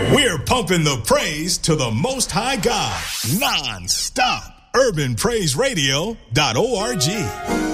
We're pumping the praise to the Most High God, non-stop. UrbanPraiseRadio.org.